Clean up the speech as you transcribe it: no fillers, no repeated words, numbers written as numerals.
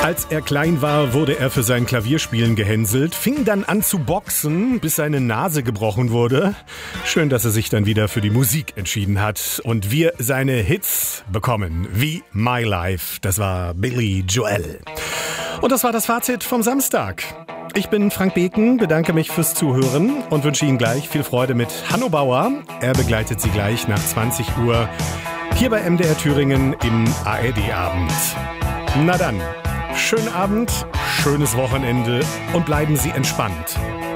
Als er klein war, wurde er für sein Klavierspielen gehänselt, fing dann an zu boxen, bis seine Nase gebrochen wurde. Schön, dass er sich dann wieder für die Musik entschieden hat und wir seine Hits bekommen, wie My Life. Das war Billy Joel. Und das war das Fazit vom Samstag. Ich bin Frank Beken, bedanke mich fürs Zuhören und wünsche Ihnen gleich viel Freude mit Hanno Bauer. Er begleitet Sie gleich nach 20 Uhr hier bei MDR Thüringen im ARD-Abend. Na dann, schönen Abend, schönes Wochenende und bleiben Sie entspannt.